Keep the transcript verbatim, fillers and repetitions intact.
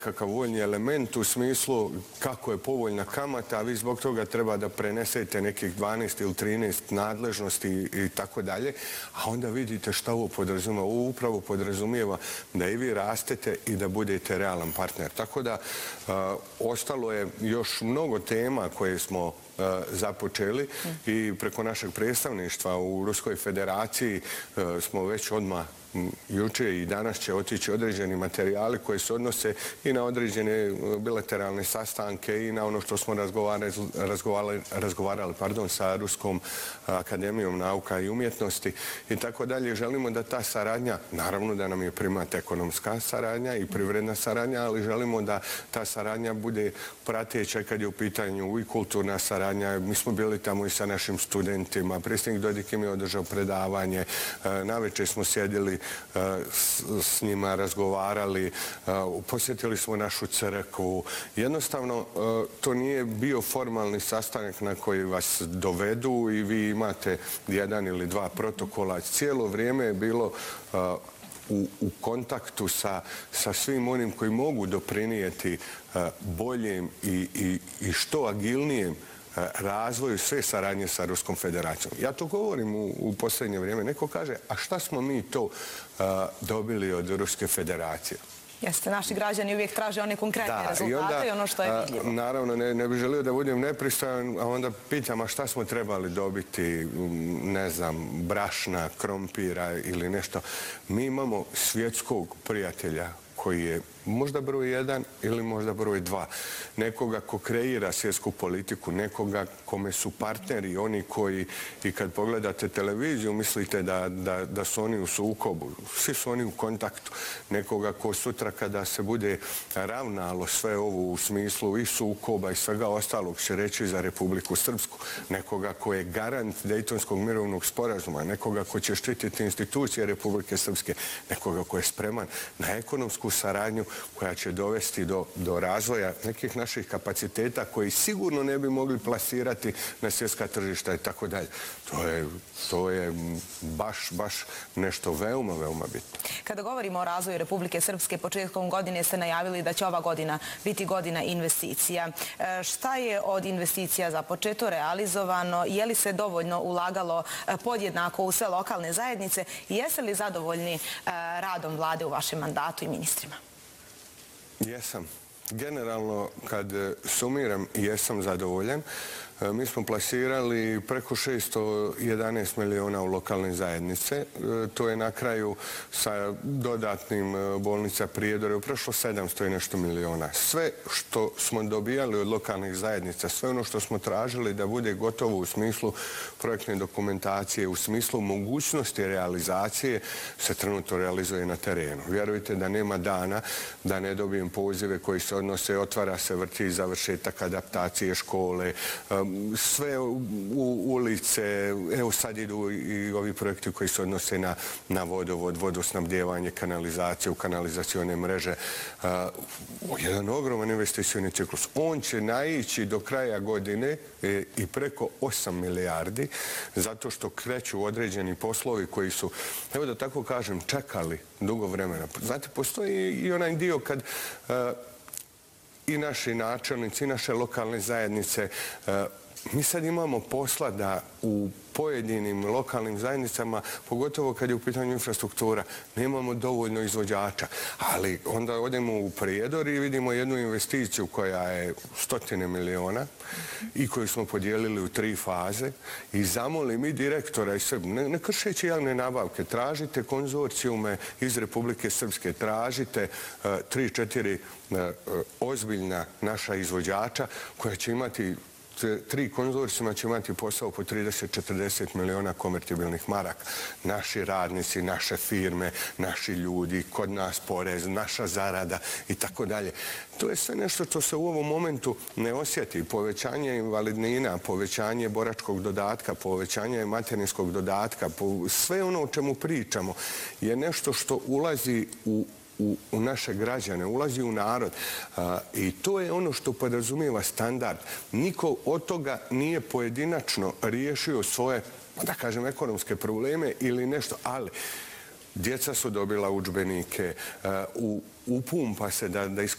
kakav voljni element u smislu kako je povoljna kamata, a vi zbog toga treba da prenesete nekih dvanaest ili trinaest nadležnosti i tako dalje, a onda vidite šta ovo podrazumijeva. Ovo upravo podrazumijeva da i vi rastete i da budete realan partner. Tako da ostalo je još mnogo tema koje smo započeli i preko našeg predstavništva u Ruskoj federaciji smo već odmah juče i danas će otići određeni materijali koji se odnose i na određene bilateralne sastanke i na ono što smo razgovarali, razgovarali, razgovarali pardon, sa Ruskom akademijom nauka i umjetnosti i tako dalje. Želimo da ta saradnja, naravno da nam je primat ekonomska saradnja i privredna saradnja, ali želimo da ta saradnja bude prateća kad je u pitanju i kulturna saradnja. Mi smo bili tamo i sa našim studentima. Predsjednik Dodik im je održao predavanje. Navečer smo sjedili s njima, razgovarali, posjetili smo našu crkvu. Jednostavno, to nije bio formalni sastanak na koji vas dovedu i vi imate jedan ili dva protokola. Cijelo vrijeme je bilo u, u kontaktu sa, sa svim onim koji mogu doprinijeti boljem i, i, i što agilnijem razvoju sve saradnje sa Ruskom federacijom. Ja to govorim u, u posljednje vrijeme. Neko kaže, a šta smo mi to uh, dobili od Ruske federacije? Jeste, naši građani uvijek traže one konkretne da, rezultate i, onda, i ono što je vidljivo. Naravno, ne, ne bih želio da budem nepristojan, a onda pitam, a šta smo trebali dobiti, ne znam, brašna, krompira ili nešto. Mi imamo svjetskog prijatelja koji je možda broj jedan ili možda broj dva. Nekoga ko kreira svjetsku politiku, nekoga kome su partneri, oni koji, i kad pogledate televiziju, mislite da, da, da su oni u sukobu. Svi su oni u kontaktu. Nekoga ko sutra kada se bude ravnalo sve ovo u smislu i sukoba i svega ostalog će reći za Republiku Srpsku. Nekoga ko je garant Dejtonskog mirovnog sporazuma, nekoga ko će štititi institucije Republike Srpske, nekoga ko je spreman na ekonomsku saradnju koja će dovesti do, do razvoja nekih naših kapaciteta koji sigurno ne bi mogli plasirati na svjetska tržišta i tako dalje. To je, to je baš, baš nešto veoma, veoma bitno. Kada govorimo o razvoju Republike Srpske, početkom godine ste najavili da će ova godina biti godina investicija. Šta je od investicija započeto, realizovano? Je li se dovoljno ulagalo podjednako u sve lokalne zajednice? I jeste li zadovoljni radom vlade u vašem mandatu i ministrima? Jesam. Generalno, kad sumiram, jesam zadovoljan. Mi smo plasirali preko šesto jedanaest miliona u lokalne zajednice. To je na kraju sa dodatnim bolnica Prijedore prošlo sedamsto i nešto miliona. Sve što smo dobijali od lokalnih zajednica, sve ono što smo tražili da bude gotovo u smislu projektne dokumentacije, u smislu mogućnosti realizacije, se trenutno realizuje na terenu. Vjerujte da nema dana da ne dobijem pozive koji se odnose, otvara se vrtić, završetak adaptacije škole, sve u ulice, evo sad idu i ovi projekti koji se odnose na, na vodovod, vodosnabdjevanje, kanalizaciju, kanalizacione mreže. Uh, jedan ogroman investicioni ciklus. On će naići do kraja godine e, i preko osam milijardi, zato što kreću određeni poslovi koji su, evo da tako kažem, čekali dugo vremena. Znate, postoji i onaj dio kad uh, i naši načelnici, i naše lokalne zajednice, uh, mi sad imamo posla da u pojedinim lokalnim zajednicama, pogotovo kad je u pitanju infrastruktura, nemamo dovoljno izvođača. Ali onda odemo u Prijedor i vidimo jednu investiciju koja je stotine miliona i koju smo podijelili u tri faze i zamoli mi direktora i sve, ne, ne kršeći javne nabavke, tražite konzorcijume iz Republike Srpske, tražite uh, tri, četiri uh, ozbiljna naša izvođača koja će imati tri konzorcijuma će imati posao po trideset do četrdeset miliona konvertibilnih maraka. Naši radnici, naše firme, naši ljudi, kod nas porez, naša zarada i tako dalje. To je sve nešto što se u ovom momentu ne osjeti. Povećanje invalidnina, povećanje boračkog dodatka, povećanje materinskog dodatka, sve ono o čemu pričamo je nešto što ulazi u U, u naše građane, ulazi u narod. A, i to je ono što podrazumijeva standard. Niko od toga nije pojedinačno riješio svoje, da kažem, ekonomske probleme ili nešto, ali djeca su dobila udžbenike, u, upumpa se da, da